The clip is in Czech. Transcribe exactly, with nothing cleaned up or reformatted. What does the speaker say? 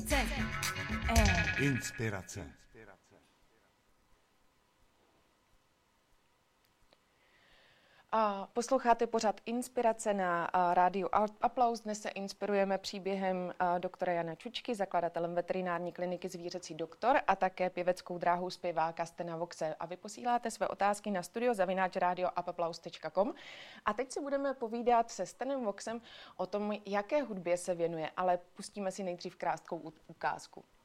C. E. Inspirace. A posloucháte pořad Inspirace na rádiu Aplaus. Dnes se inspirujeme příběhem doktora Jana Čučky, zakladatelem veterinární kliniky Zvířecí doktor a také pěveckou dráhou zpěváka Stena Voxe. A vy posíláte své otázky na studio zavináč radio aplaus tečka com. A teď si budeme povídat se Stenem Voxem o tom, jaké hudbě se věnuje, ale pustíme si nejdřív krátkou ukázku.